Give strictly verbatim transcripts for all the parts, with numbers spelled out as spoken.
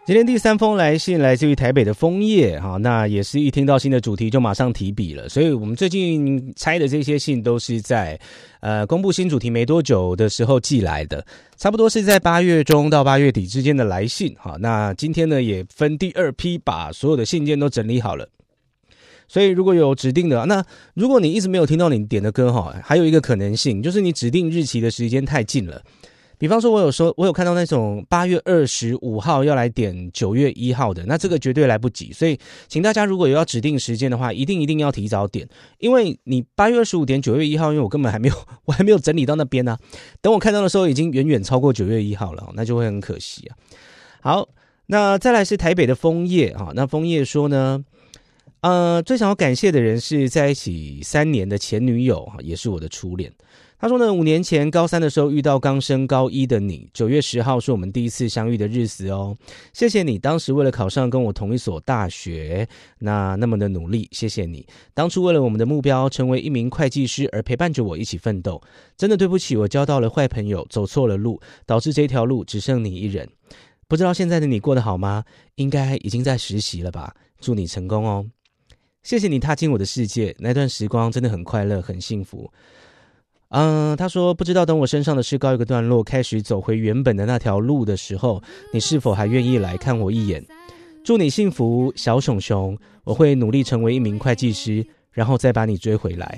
今天第三封来信来自于台北的枫叶，那也是一听到新的主题就马上提笔了，所以我们最近拆的这些信都是在呃公布新主题没多久的时候寄来的，差不多是在八月中到八月底之间的来信。好，那今天呢也分第二批把所有的信件都整理好了，所以如果有指定的，那如果你一直没有听到你点的歌，还有一个可能性就是你指定日期的时间太近了。比方说我有说我有看到那种八月二十五号要来点九月一号的，那这个绝对来不及，所以请大家如果有要指定时间的话，一定一定要提早点，因为你八月二十五点九月一号，因为我根本还没有我还没有整理到那边啊，等我看到的时候已经远远超过九月一号了，那就会很可惜啊。好，那再来是台北的枫叶，那枫叶说呢呃，最想要感谢的人是在一起三年的前女友，也是我的初恋。他说呢，五年前高三的时候遇到刚升高一的你，九月十号是我们第一次相遇的日子哦。谢谢你当时为了考上跟我同一所大学，那那么的努力，谢谢你当初为了我们的目标成为一名会计师而陪伴着我一起奋斗。真的对不起，我交到了坏朋友，走错了路，导致这条路只剩你一人。不知道现在的你过得好吗？应该已经在实习了吧？祝你成功哦。谢谢你踏进我的世界，那段时光真的很快乐，很幸福。嗯，他说不知道等我身上的事告一个段落，开始走回原本的那条路的时候，你是否还愿意来看我一眼？祝你幸福，小熊熊，我会努力成为一名会计师，然后再把你追回来。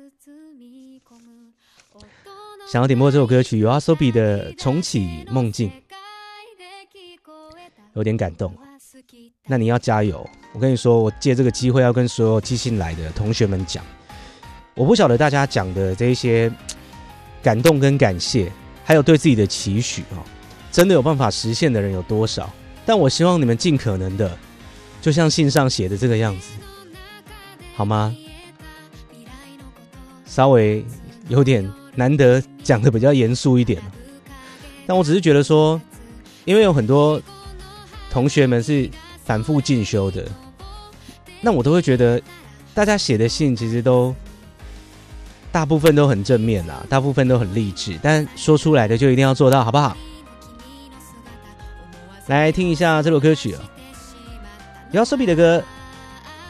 想要点播这首歌曲有 YOASOBI 的重启梦境，有点感动，那你要加油。我跟你说，我借这个机会要跟所有寄信来的同学们讲，我不晓得大家讲的这些感动跟感谢，还有对自己的期许，真的有办法实现的人有多少？但我希望你们尽可能的就像信上写的这个样子，好吗？稍微有点难得讲的比较严肃一点，但我只是觉得说，因为有很多同学们是反复进修的，那我都会觉得大家写的信其实都大部分都很正面啦，大部分都很励志，但说出来的就一定要做到，好不好？来听一下这首歌曲啊，YOASOBI的歌